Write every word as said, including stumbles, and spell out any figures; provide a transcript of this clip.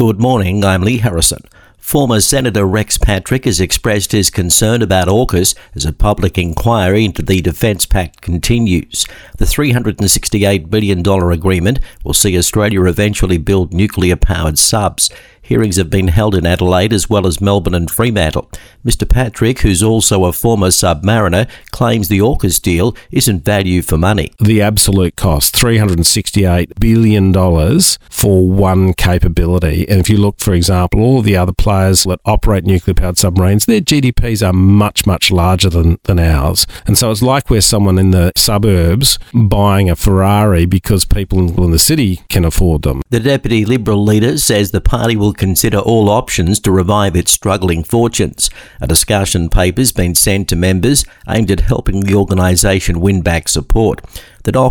Good morning, I'm Lee Harrison. Former Senator Rex Patrick has expressed his concern about AUKUS as a public inquiry into the Defence Pact continues. The three hundred sixty-eight billion dollars agreement will see Australia eventually build nuclear-powered subs. Hearings have been held in Adelaide as well as Melbourne and Fremantle. Mister Patrick, who's also a former submariner, claims the AUKUS deal isn't value for money. The absolute cost, three hundred sixty-eight billion dollars for one capability. And if you look, for example, all of the other players that operate nuclear-powered submarines, their G D Ps are much, much larger than, than ours. And so it's like we're someone in the suburbs buying a Ferrari because people in the city can afford them. The Deputy Liberal leader says the party will consider all options to revive its struggling fortunes. A discussion paper's been sent to members aimed at helping the organisation win back support. The